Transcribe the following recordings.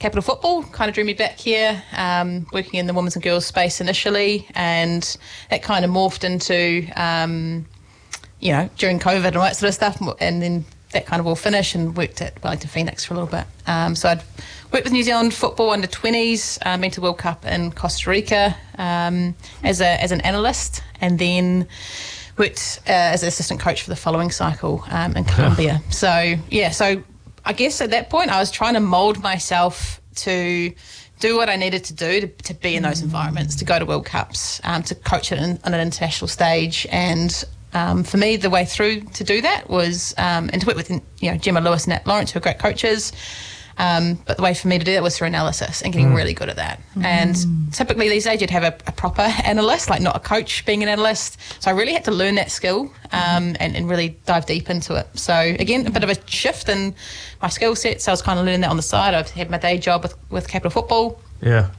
Capital Football kind of drew me back here, working in the women's and girls space initially, and that kind of morphed into, during COVID and all that sort of stuff, and then that kind of all finished and worked at Wellington Phoenix for a little bit. So I'd worked with New Zealand football under 20s, been to World Cup in Costa Rica as an analyst, and then worked as an assistant coach for the following cycle in Colombia. So I guess at that point I was trying to mould myself to do what I needed to do to be in those environments, to go to World Cups, to coach it on an international stage. And for me, the way through to do that was, and to work with Gemma Lewis and Nat Lawrence, who are great coaches, but the way for me to do that was through analysis and getting really good at that. And typically these days you'd have a proper analyst, like not a coach being an analyst. So I really had to learn that skill and really dive deep into it. So again, a bit of a shift in my skill set. So I was kind of learning that on the side. I've had my day job with Capital Football. Yeah.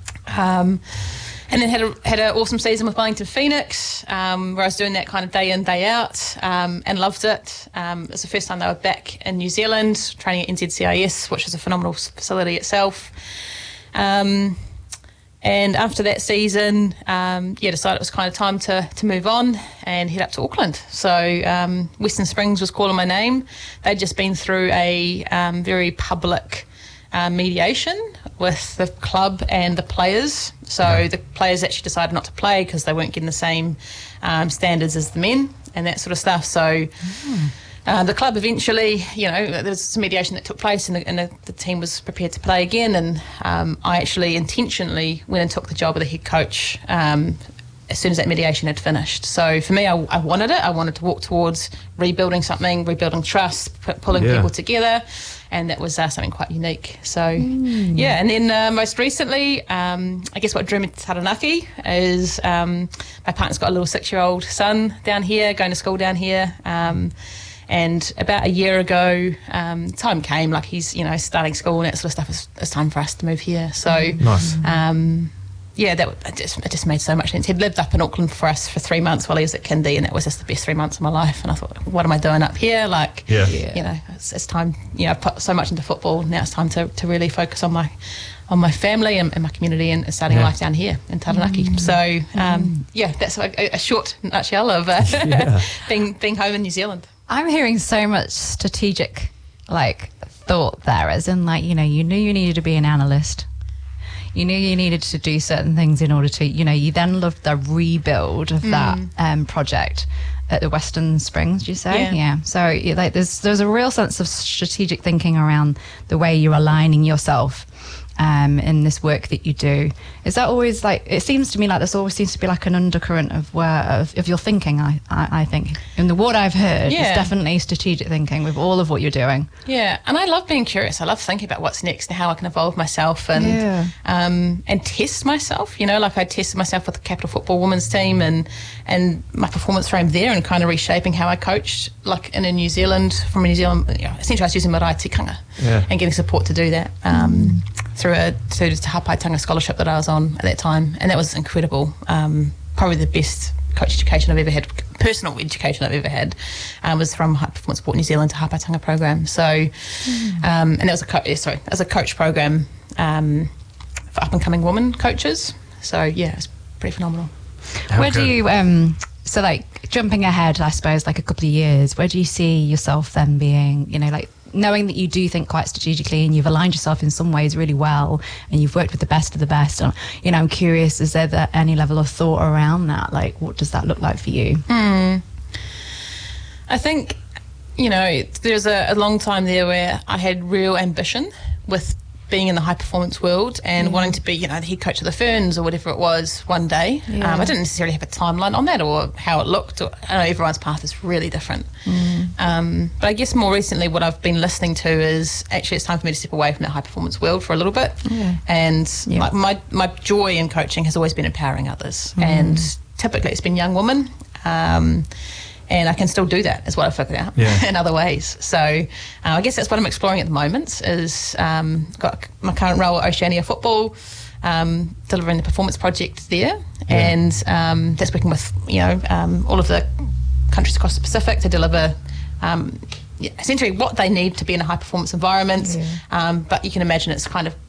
And then had an awesome season with Wellington Phoenix, where I was doing that kind of day in, day out, and loved it. It was the first time they were back in New Zealand, training at NZCIS, which is a phenomenal facility itself. And after that season, decided it was kind of time to move on and head up to Auckland. So Western Springs was calling my name. They'd just been through a very public mediation with the club and the players. So the players actually decided not to play because they weren't getting the same standards as the men and that sort of stuff. So the club eventually, there was some mediation that took place, and the team was prepared to play again. And I actually intentionally went and took the job of the head coach as soon as that mediation had finished. So for me, I wanted it. I wanted to walk towards rebuilding something, rebuilding trust, pulling people together. And that was something quite unique. So, and then most recently, I guess what drew me to Taranaki is my partner's got a little 6-year-old son down here, going to school down here. And about a year ago, time came, like he's, starting school and that sort of stuff. It's time for us to move here. So, nice. It just made so much sense. He'd lived up in Auckland for us for 3 months while he was at kindy, and that was just the best 3 months of my life. And I thought, what am I doing up here? It's time. I've put so much into football. Now it's time to really focus on my family and my community and starting life down here in Taranaki. So that's a short nutshell of being home in New Zealand. I'm hearing so much strategic thought there, as in you knew you needed to be an analyst. You knew you needed to do certain things in order to, you then loved the rebuild of that project at the Western Springs, do you say? Yeah. So there's a real sense of strategic thinking around the way you're aligning yourself in this work that you do. Is that always it seems to me like this always seems to be like an undercurrent of your thinking, I think. And what I've heard is definitely strategic thinking with all of what you're doing. Yeah, and I love being curious. I love thinking about what's next and how I can evolve myself and test myself. I tested myself with the Capital Football women's team and my performance frame there, and kind of reshaping how I coached, from New Zealand. Essentially I was using marae tikanga and getting support to do that. Through a Te Hapaitanga scholarship that I was on at that time, and that was incredible. Probably the best coach education I've ever had, personal education I've ever had, was from High Performance Sport New Zealand to Hapaitanga program. So, and that was a coach program for up and coming women coaches. So it's pretty phenomenal. Where do you jumping ahead, I suppose, a couple of years, where do you see yourself then being? Knowing that you do think quite strategically and you've aligned yourself in some ways really well and you've worked with the best of the best. I'm curious, is there any level of thought around that? What does that look like for you? I think, there's a long time there where I had real ambition with being in the high performance world and wanting to be, the head coach of the Ferns or whatever it was one day. I didn't necessarily have a timeline on that or how it looked. I know everyone's path is really different. But I guess more recently what I've been listening to is actually it's time for me to step away from that high performance world for a little bit. And my joy in coaching has always been empowering others. And typically it's been young women. And I can still do that, is what I've figured out in other ways. So I guess that's what I'm exploring at the moment, is got my current role at Oceania Football, delivering the performance project there. And that's working with, all of the countries across the Pacific to deliver essentially what they need to be in a high performance environment. But you can imagine it's kind of